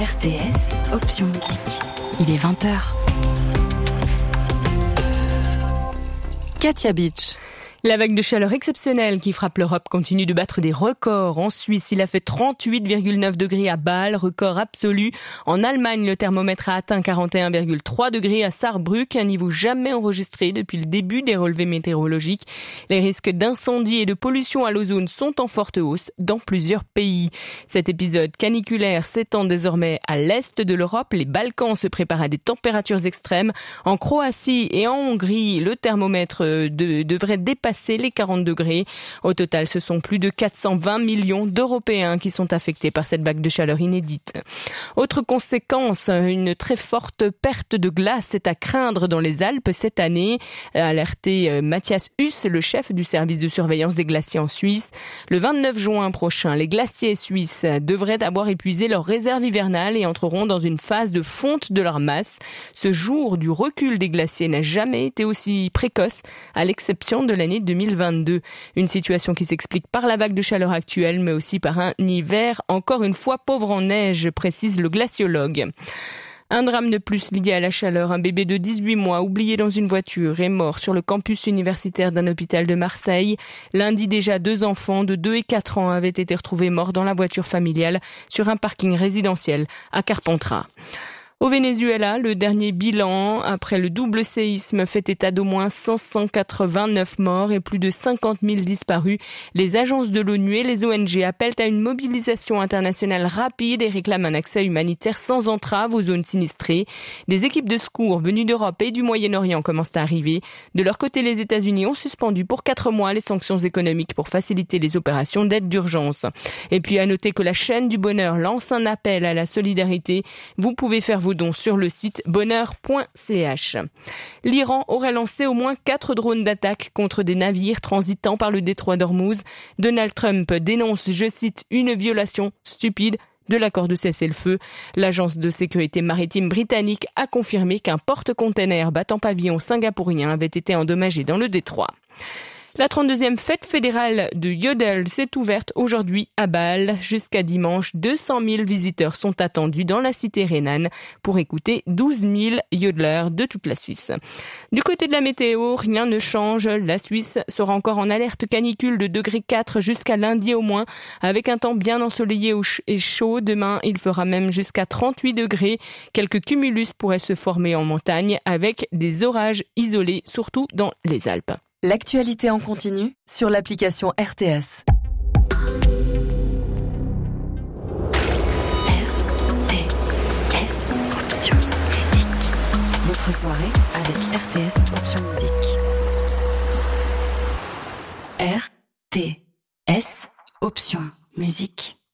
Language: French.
RTS, option musique. Il est 20h. Katia Beach. La vague de chaleur exceptionnelle qui frappe l'Europe continue de battre des records. En Suisse, il a fait 38,9 degrés à Bâle, record absolu. En Allemagne, le thermomètre a atteint 41,3 degrés à Saarbrück, un niveau jamais enregistré depuis le début des relevés météorologiques. Les risques d'incendie et de pollution à l'ozone sont en forte hausse dans plusieurs pays. Cet épisode caniculaire s'étend désormais à l'est de l'Europe. Les Balkans se préparent à des températures extrêmes. En Croatie et en Hongrie, le thermomètre devrait dépasser les 40 degrés. Au total, ce sont plus de 420 millions d'Européens qui sont affectés par cette vague de chaleur inédite. Autre conséquence, une très forte perte de glace est à craindre dans les Alpes cette année, a alerté Matthias Huss, le chef du service de surveillance des glaciers en Suisse. Le 29 juin prochain, les glaciers suisses devraient avoir épuisé leurs réserves hivernales et entreront dans une phase de fonte de leur masse. Ce jour du recul des glaciers n'a jamais été aussi précoce, à l'exception de l'année 2022. Une situation qui s'explique par la vague de chaleur actuelle, mais aussi par un hiver encore une fois pauvre en neige, précise le glaciologue. Un drame de plus lié à la chaleur. Un bébé de 18 mois oublié dans une voiture est mort sur le campus universitaire d'un hôpital de Marseille. Lundi déjà, 2 enfants de 2 et 4 ans avaient été retrouvés morts dans la voiture familiale sur un parking résidentiel à Carpentras. Au Venezuela, le dernier bilan après le double séisme fait état d'au moins 589 morts et plus de 50 000 disparus. Les agences de l'ONU et les ONG appellent à une mobilisation internationale rapide et réclament un accès humanitaire sans entrave aux zones sinistrées. Des équipes de secours venues d'Europe et du Moyen-Orient commencent à arriver. De leur côté, les États-Unis ont suspendu pour 4 mois les sanctions économiques pour faciliter les opérations d'aide d'urgence. Et puis à noter que la chaîne du bonheur lance un appel à la solidarité. Vous pouvez faire vos dons sur le site bonheur.ch. L'Iran aurait lancé au moins 4 drones d'attaque contre des navires transitant par le détroit d'Ormuz. Donald Trump dénonce, je cite, une violation stupide de l'accord de cessez-le-feu. L'agence de sécurité maritime britannique a confirmé qu'un porte-container battant pavillon singapourien avait été endommagé dans le détroit. La 32e fête fédérale de Yodel s'est ouverte aujourd'hui à Bâle. Jusqu'à dimanche, 200 000 visiteurs sont attendus dans la cité rhénane pour écouter 12 000 yodeleurs de toute la Suisse. Du côté de la météo, rien ne change. La Suisse sera encore en alerte canicule de degré 4 jusqu'à lundi au moins, avec un temps bien ensoleillé et chaud. Demain, il fera même jusqu'à 38 degrés. Quelques cumulus pourraient se former en montagne avec des orages isolés, surtout dans les Alpes. L'actualité en continu sur l'application RTS. RTS Option Musique. Votre soirée avec RTS Option Musique. RTS Option Musique.